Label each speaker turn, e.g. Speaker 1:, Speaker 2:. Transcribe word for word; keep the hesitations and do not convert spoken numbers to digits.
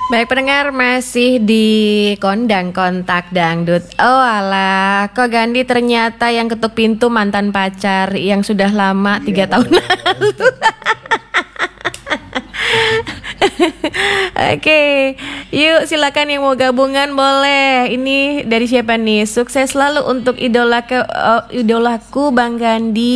Speaker 1: Baik pendengar, masih di Kondang Kontak Dangdut. Oh alah, kok Gandhi ternyata yang ketuk pintu mantan pacar yang sudah lama tiga
Speaker 2: Iya,
Speaker 1: tahun
Speaker 2: bener.
Speaker 1: lalu. Oke, yuk silakan yang mau gabungan boleh. Ini dari siapa nih? Sukses selalu untuk idola ke uh, idolaku Bang Gandhi.